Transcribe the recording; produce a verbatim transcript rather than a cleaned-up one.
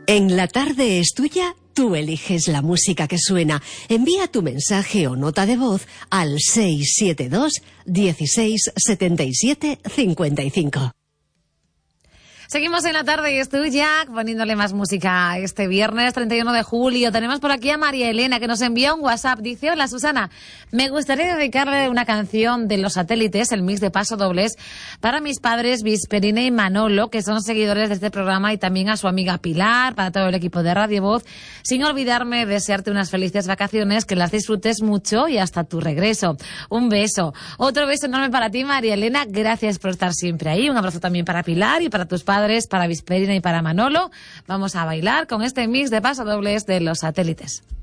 En La Tarde es Tuya, tú eliges la música que suena. Envía tu mensaje o nota de voz al seis siete dos, dieciséis, setenta y siete, cincuenta y cinco. Seguimos en La Tarde y es Tuya, poniéndole más música este viernes treinta y uno de julio. Tenemos por aquí a María Elena, que nos envía un WhatsApp. Dice: hola Susana, me gustaría dedicarle una canción de Los Satélites, el mix de pasodobles, para mis padres Visperina y Manolo, que son seguidores de este programa, y también a su amiga Pilar, para todo el equipo de Radio Voz, sin olvidarme de desearte unas felices vacaciones, que las disfrutes mucho y hasta tu regreso. Un beso. Otro beso enorme para ti, María Elena. Gracias por estar siempre ahí. Un abrazo también para Pilar y para tus padres, para Visperina y para Manolo. Vamos a bailar con este mix de pasodobles de Los Satélites.